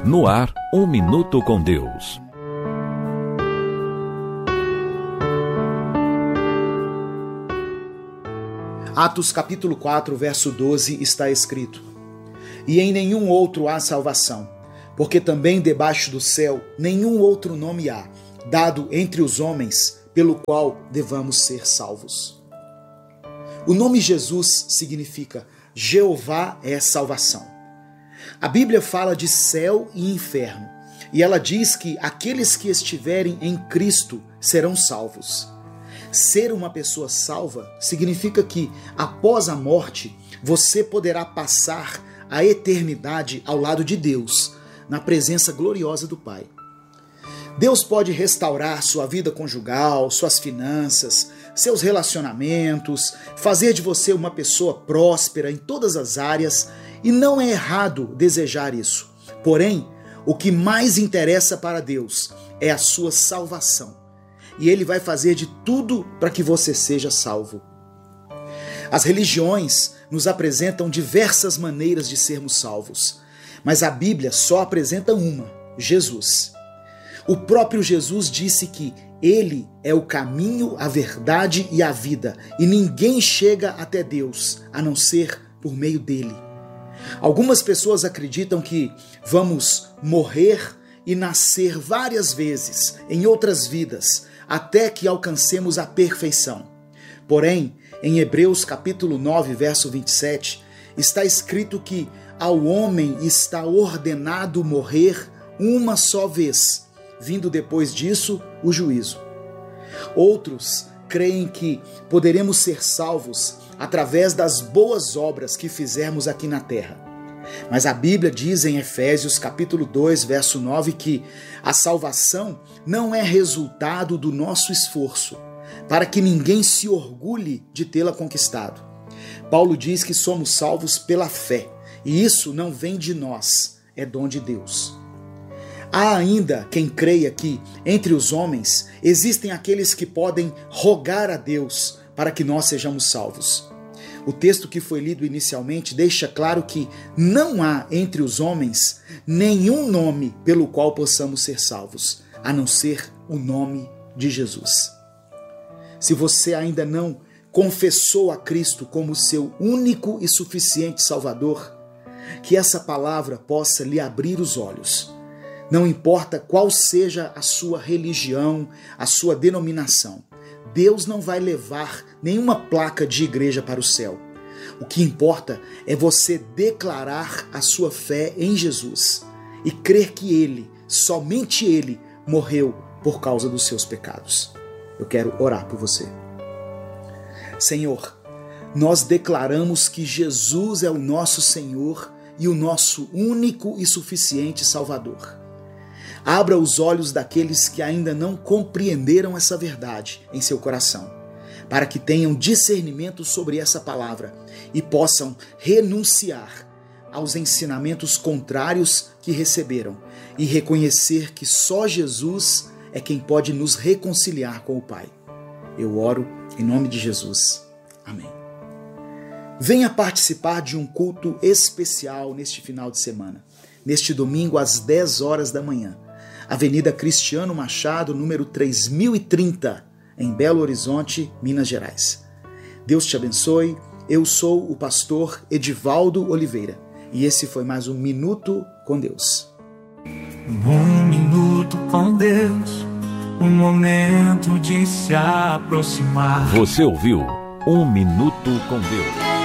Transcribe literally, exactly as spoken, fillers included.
No ar, um minuto com Deus. Atos capítulo quatro, verso doze, está escrito: E em nenhum outro há salvação, porque também debaixo do céu nenhum outro nome há, dado entre os homens, pelo qual devamos ser salvos. O nome Jesus significa Jeová é salvação. A Bíblia fala de céu e inferno, e ela diz que aqueles que estiverem em Cristo serão salvos. Ser uma pessoa salva significa que, após a morte, você poderá passar a eternidade ao lado de Deus, na presença gloriosa do Pai. Deus pode restaurar sua vida conjugal, suas finanças, seus relacionamentos, fazer de você uma pessoa próspera em todas as áreas, e não é errado desejar isso. Porém, o que mais interessa para Deus é a sua salvação. E Ele vai fazer de tudo para que você seja salvo. As religiões nos apresentam diversas maneiras de sermos salvos, mas a Bíblia só apresenta uma: Jesus. O próprio Jesus disse que Ele é o caminho, a verdade e a vida, e ninguém chega até Deus a não ser por meio dele. Algumas pessoas acreditam que vamos morrer e nascer várias vezes em outras vidas, até que alcancemos a perfeição. Porém, em Hebreus capítulo nove, verso vinte e sete, está escrito que ao homem está ordenado morrer uma só vez, vindo depois disso o juízo. Outros creem que poderemos ser salvos através das boas obras que fizermos aqui na terra. Mas a Bíblia diz em Efésios capítulo dois, verso nove, que a salvação não é resultado do nosso esforço, para que ninguém se orgulhe de tê-la conquistado. Paulo diz que somos salvos pela fé, e isso não vem de nós, é dom de Deus. Há ainda quem creia que, entre os homens, existem aqueles que podem rogar a Deus para que nós sejamos salvos. O texto que foi lido inicialmente deixa claro que não há entre os homens nenhum nome pelo qual possamos ser salvos, a não ser o nome de Jesus. Se você ainda não confessou a Cristo como seu único e suficiente Salvador, que essa palavra possa lhe abrir os olhos. Não importa qual seja a sua religião, a sua denominação, Deus não vai levar nenhuma placa de igreja para o céu. O que importa é você declarar a sua fé em Jesus e crer que Ele, somente Ele, morreu por causa dos seus pecados. Eu quero orar por você. Senhor, nós declaramos que Jesus é o nosso Senhor e o nosso único e suficiente Salvador. Abra os olhos daqueles que ainda não compreenderam essa verdade em seu coração, para que tenham discernimento sobre essa palavra e possam renunciar aos ensinamentos contrários que receberam e reconhecer que só Jesus é quem pode nos reconciliar com o Pai. Eu oro em nome de Jesus. Amém. Venha participar de um culto especial neste final de semana, neste domingo às dez horas da manhã. Avenida Cristiano Machado, número três mil e trinta, em Belo Horizonte, Minas Gerais. Deus te abençoe. Eu sou o pastor Edivaldo Oliveira e esse foi mais um Minuto com Deus. Um minuto com Deus, um momento de se aproximar. Você ouviu Um Minuto com Deus.